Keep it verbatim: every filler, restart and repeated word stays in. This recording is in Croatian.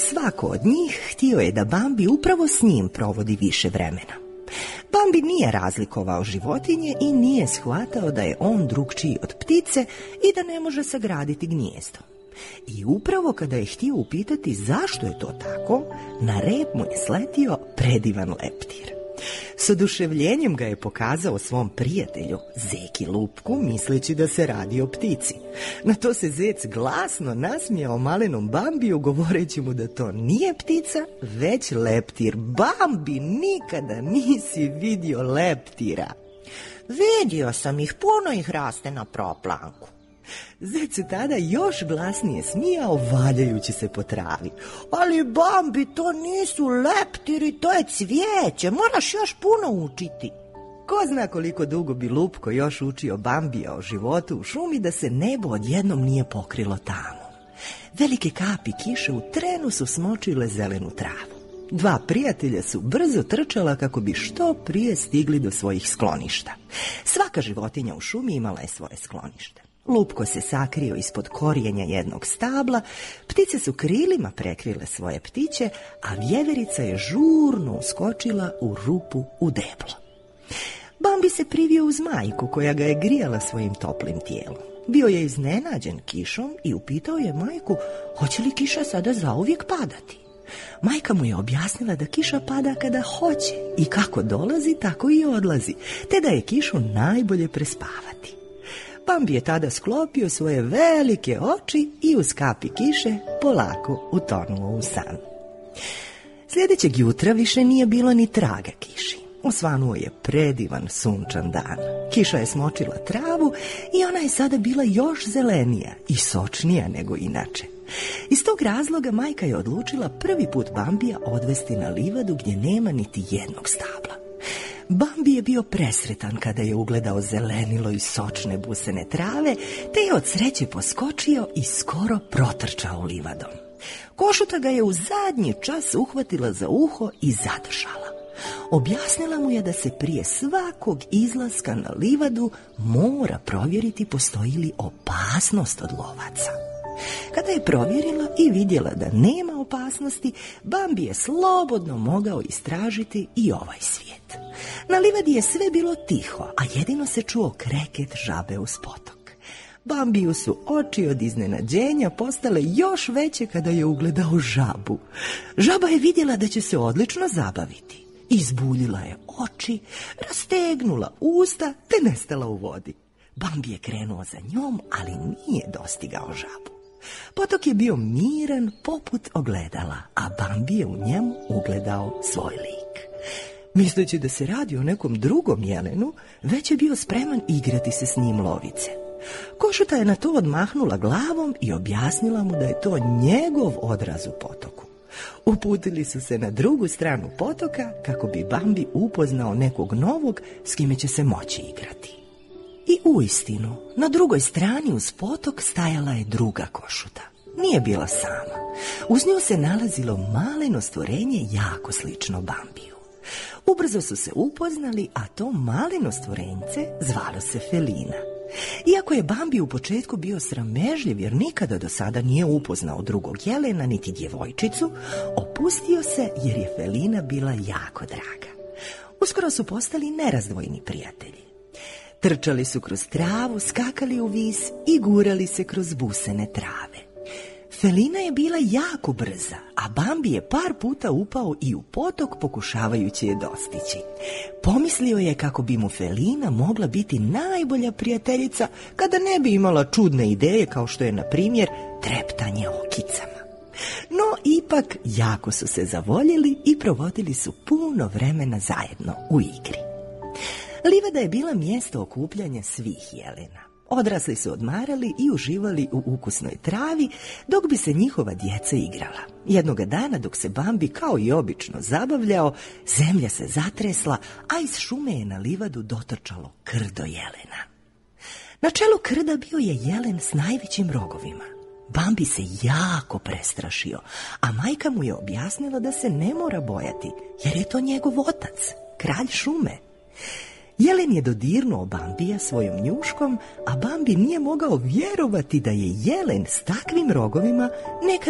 svako od njih htio je da Bambi upravo s njim provodi više vremena. Bambi nije razlikovao životinje i nije shvatao da je on drukčiji od ptice i da ne može sagraditi gnijezdo. I upravo kada je htio upitati zašto je to tako, na rep mu je sletio predivan leptir. S oduševljenjem ga je pokazao svom prijatelju, Zeki Lupku, misleći da se radi o ptici. Na to se zec glasno nasmijao malenom Bambiju, govoreći mu da to nije ptica, već leptir. Bambi, nikada nisi vidio leptira. Vidio sam ih, puno ih raste na proplanku. Zec se tada još glasnije smijao, valjajući se po travi. Ali Bambi, to nisu leptiri, to je cvijeće, moraš još puno učiti. Ko zna koliko dugo bi Lupko još učio Bambija o životu u šumi da se nebo odjednom nije pokrilo tamo. Velike kapi kiše u trenu su smočile zelenu travu. Dva prijatelja su brzo trčala kako bi što prije stigli do svojih skloništa. Svaka životinja u šumi imala je svoje sklonište. Lupko se sakrio ispod korijenja jednog stabla, ptice su krilima prekrile svoje ptiće, a vjeverica je žurno uskočila u rupu u deblo. Bambi se privio uz majku koja ga je grijala svojim toplim tijelom. Bio je iznenađen kišom i upitao je majku hoće li kiša sada zauvijek padati. Majka mu je objasnila da kiša pada kada hoće i kako dolazi tako i odlazi, te da je kišu najbolje prespavati. Bambi je tada sklopio svoje velike oči i uz kapi kiše polako utonuo u san. Sljedećeg jutra više nije bilo ni traga kiši. Osvanuo je predivan sunčan dan. Kiša je smočila travu i ona je sada bila još zelenija i sočnija nego inače. Iz tog razloga majka je odlučila prvi put Bambija odvesti na livadu gdje nema niti jednog stabla. Bambi je bio presretan kada je ugledao zelenilo i sočne busene trave, te je od sreće poskočio i skoro protrčao livadom. Košuta ga je u zadnji čas uhvatila za uho i zadržala. Objasnila mu je da se prije svakog izlaska na livadu mora provjeriti postoji li opasnost od lovaca. Kada je provjerila i vidjela da nema opasnosti, Bambi je slobodno mogao istražiti i ovaj svijet. Na livadi je sve bilo tiho, a jedino se čuo kreket žabe uz potok. Bambiju su oči od iznenađenja postale još veće kada je ugledao žabu. Žaba je vidjela da će se odlično zabaviti. Izbuljila je oči, rastegnula usta te nestala u vodi. Bambi je krenuo za njom, ali nije dostigao žabu. Potok je bio miran poput ogledala, a Bambi je u njemu ugledao svoj lik. Misleći da se radi o nekom drugom jelenu, već je bio spreman igrati se s njim lovice. Košuta je na to odmahnula glavom i objasnila mu da je to njegov odraz u potoku. Uputili su se na drugu stranu potoka kako bi Bambi upoznao nekog novog s kime će se moći igrati. I uistinu, na drugoj strani uz potok stajala je druga košuta. Nije bila sama. Uz nju se nalazilo maleno stvorenje jako slično Bambiju. Ubrzo su se upoznali, a to maleno stvorenjce zvalo se Felina. Iako je Bambi u početku bio sramežljiv jer nikada do sada nije upoznao drugog jelena niti djevojčicu, opustio se jer je Felina bila jako draga. Uskoro su postali nerazdvojni prijatelji. Trčali su kroz travu, skakali u vis i gurali se kroz busene trave. Felina je bila jako brza, a Bambi je par puta upao i u potok pokušavajući je dostići. Pomislio je kako bi mu Felina mogla biti najbolja prijateljica kada ne bi imala čudne ideje kao što je, na primjer, treptanje okicama. No, ipak, jako su se zavoljeli i provodili su puno vremena zajedno u igri. Livada je bila mjesto okupljanja svih jelena. Odrasli su odmarali i uživali u ukusnoj travi, dok bi se njihova djeca igrala. Jednoga dana, dok se Bambi kao i obično zabavljao, zemlja se zatresla, a iz šume je na livadu dotrčalo krdo jelena. Na čelu krda bio je jelen s najvećim rogovima. Bambi se jako prestrašio, a majka mu je objasnila da se ne mora bojati, jer je to njegov otac, kralj šume. Jelen je dodirnuo Bambija svojom njuškom, a Bambi nije mogao vjerovati da je jelen s takvim rogovima neka